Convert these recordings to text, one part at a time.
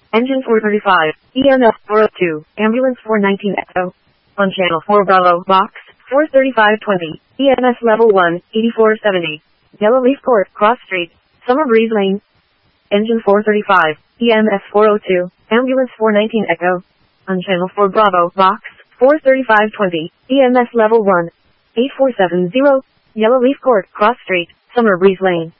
Engine 435, EMF 402, Ambulance 419 Echo. On Channel 4 Bravo, Box 43520, EMS Level 1, 8470. Yellow Leaf Court, Cross Street, Summer Breeze Lane. Engine 435, EMS 402, Ambulance 419 Echo. On Channel 4 Bravo, Box 43520, EMS Level 1, 8470. Yellow Leaf Court, Cross Street, Summer Breeze Lane.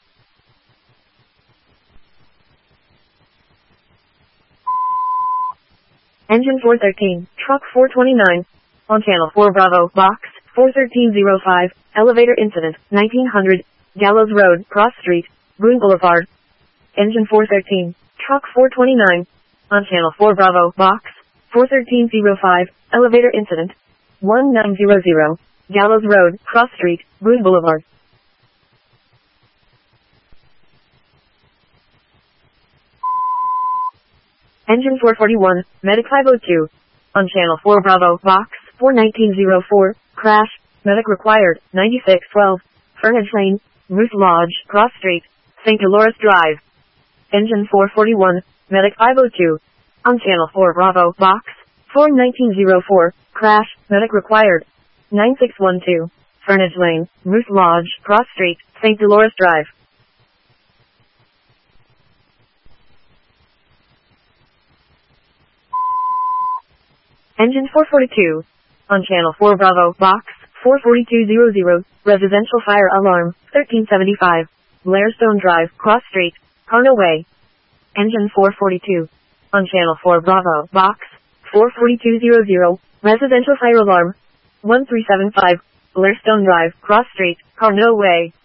Engine 413, Truck 429. On Channel 4 Bravo, Box 41305, Elevator Incident, 1900, Gallows Road, Cross Street, Boone Boulevard. Engine 413, Truck 429. On Channel 4 Bravo, Box 41305, Elevator Incident, 1900, Gallows Road, Cross Street, Boone Boulevard. Engine 441, Medic 502. On Channel 4 Bravo, Box 41904, Crash, Medic required, 9612, Furnish Lane, Moose Lodge, Cross Street, St. Dolores Drive. Engine 441, Medic 502. On Channel 4 Bravo, Box 41904, Crash, Medic required, 9612, Furnish Lane, Moose Lodge, Cross Street, St. Dolores Drive. Engine 442. On Channel 4 Bravo, Box 44200, Residential Fire Alarm, 1375, Blairstone Drive, Cross Street, Carno Way. Engine 442. On Channel 4 Bravo, Box 44200, Residential Fire Alarm, 1375, Blairstone Drive, Cross Street, Carno Way.